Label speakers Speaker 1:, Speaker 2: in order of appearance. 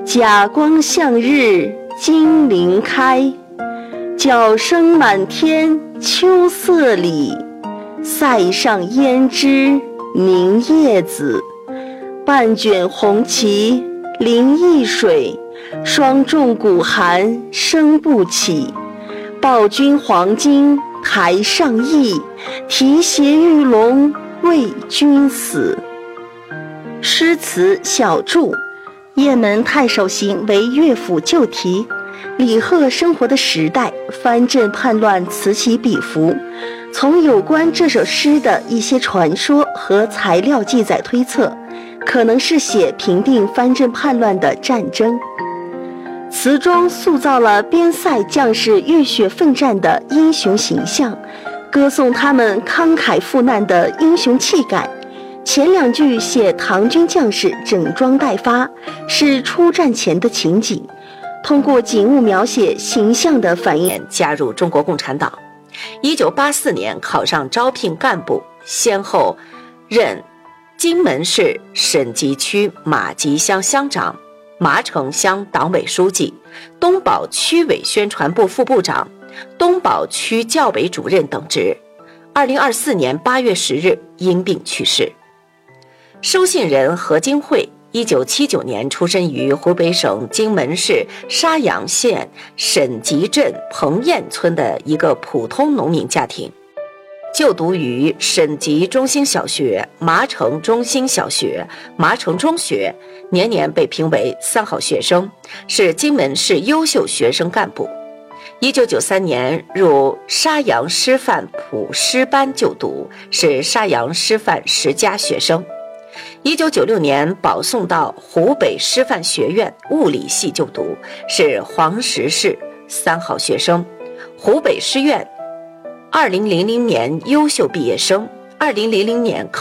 Speaker 1: 甲光向日金鳞开，角声满天秋色里。塞上胭脂凝叶子，半卷红旗临易水。霜重鼓寒声不起，报君黄金台上意，提携玉龙为君死。诗词小注：雁门太守行为乐府旧题，李贺生活的时代，藩镇叛乱此起彼伏。从有关这首诗的一些传说和材料记载推测，可能是写平定藩镇叛乱的战争。词中塑造了边塞将士浴血奋战的英雄形象，歌颂他们慷慨赴难的英雄气概。前两句写唐军将士整装待发，是出战前的情景，通过景物描写形象的反映。
Speaker 2: 加入中国共产党，1984年考上招聘干部，先后任荆门市审集区马集乡乡长、麻城乡党委书记、东宝区委宣传部副部长、东宝区教委主任等职。2024年8月10日因病去世。收信人何金慧1979年出生于湖北省荆门市沙洋县沈集镇彭堰村的一个普通农民家庭，就读于沈集中心小学、麻城中心小学、麻城中学，年年被评为3好学生，是荆门市优秀学生干部。1993年入沙洋师范普师班就读，是沙洋师范10佳学生。1996年保送到湖北师范学院物理系就读，是黄石市3好学生，湖北师院2000年优秀毕业生，2000年